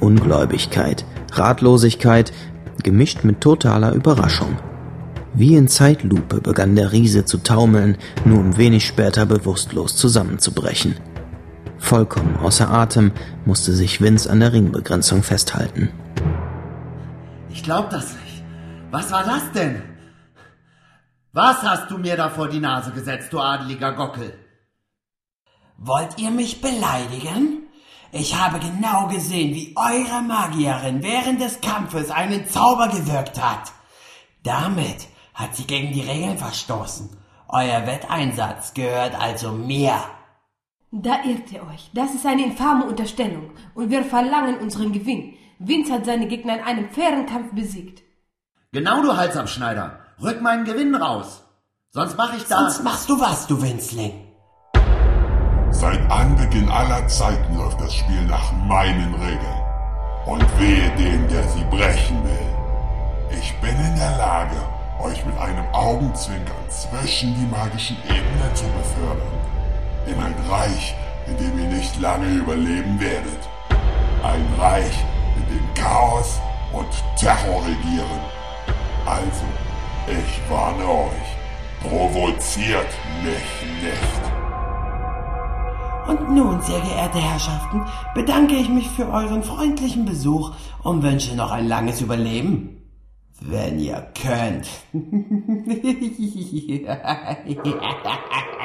Ungläubigkeit, Ratlosigkeit, gemischt mit totaler Überraschung. Wie in Zeitlupe begann der Riese zu taumeln, nur um wenig später bewusstlos zusammenzubrechen. Vollkommen außer Atem musste sich Vince an der Ringbegrenzung festhalten. Ich glaub das nicht. Was war das denn? Was hast du mir da vor die Nase gesetzt, du adeliger Gockel? Wollt ihr mich beleidigen? Ich habe genau gesehen, wie eure Magierin während des Kampfes einen Zauber gewirkt hat. Damit hat sie gegen die Regeln verstoßen. Euer Wetteinsatz gehört also mir. Da irrt ihr euch. Das ist eine infame Unterstellung und wir verlangen unseren Gewinn. Vince hat seine Gegner in einem fairen Kampf besiegt. Genau, du Halsabschneider. Rück meinen Gewinn raus. Sonst machst du was, du Winzling. Seit Anbeginn aller Zeiten läuft das Spiel nach meinen Regeln. Und wehe dem, der sie brechen will. Ich bin in der Lage, euch mit einem Augenzwinkern zwischen die magischen Ebenen zu befördern. In ein Reich, in dem ihr nicht lange überleben werdet. Ein Reich, in dem Chaos und Terror regieren. Also, ich warne euch, provoziert mich nicht. Und nun, sehr geehrte Herrschaften, bedanke ich mich für euren freundlichen Besuch und wünsche noch ein langes Überleben. Wenn ihr könnt.